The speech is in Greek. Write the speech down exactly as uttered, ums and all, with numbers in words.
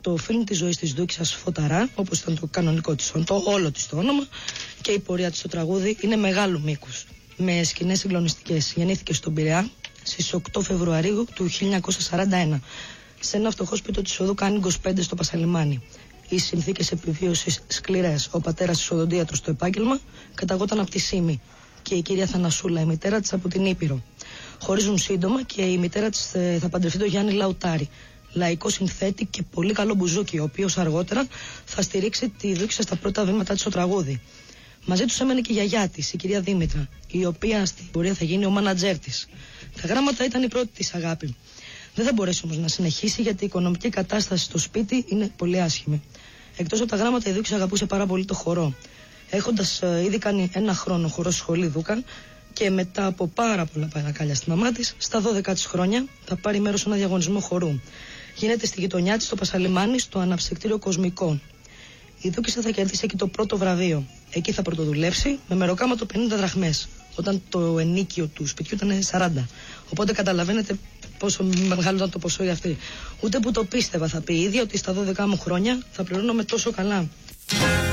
το φιλμ της ζωής της Δούκισσας Φωταρά, όπως ήταν το κανονικό της, το όλο της το όνομα, και η πορεία της στο τραγούδι είναι μεγάλου μήκους, με σκηνές συγκλονιστικές. Γεννήθηκε στον Πειραιά στις οκτώ Φεβρουαρίου του χίλια εννιακόσια σαράντα ένα, σε ένα φτωχό σπίτι της οδού Κάνιγκος πέντε στο Πασαλιμάνι. Οι συνθήκες επιβίωσης σκληρές. Ο πατέρας της οδοντίατρος στο επάγγελμα, καταγόταν από τη Σύμη, και η κυρία Θανασούλα, η μητέρα της, από την Ήπειρο. Χωρίζουν σύντομα και η μητέρα της θα παντρευτεί τον Γιάννη Λαουτάρη, λαϊκό συνθέτη και πολύ καλό μπουζούκι, ο οποίος αργότερα θα στηρίξει τη Δούκισσα στα πρώτα βήματά της στο τραγούδι. Μαζί τους έμενε και η γιαγιά της, η κυρία Δήμητρα, η οποία στην πορεία θα γίνει ο μάνατζέρ της. Τα γράμματα ήταν η πρώτη της αγάπη. Δεν θα μπορέσει όμως να συνεχίσει, γιατί η οικονομική κατάσταση στο σπίτι είναι πολύ άσχημη. Εκτός από τα γράμματα, η Δούκισσα αγαπούσε πάρα πολύ το χορό. Έχοντας ε, ήδη κάνει ένα χρόνο χορό σχολή Δούκα, και μετά από πάρα πολλά παρακάλια στη μαμά της, στα δώδεκα της χρόνια θα πάρει μέρος σε ένα διαγωνισμό χορού. Γίνεται στη γειτονιά της, στο Πασαλιμάνι, στο αναψυκτήριο Κοσμικό. Η Δούκισσα θα κερδίσει εκεί το πρώτο βραβείο. Εκεί θα πρωτοδουλέψει με μεροκάματο πενήντα δραχμές, όταν το ενίκιο του σπιτιού ήταν σαράντα. Οπότε καταλαβαίνετε πόσο μεγάλο ήταν το ποσό για αυτή. Ούτε που το πίστευα, θα πει η ίδια, ότι στα δώδεκα μου χρόνια θα πληρώνομαι τόσο καλά.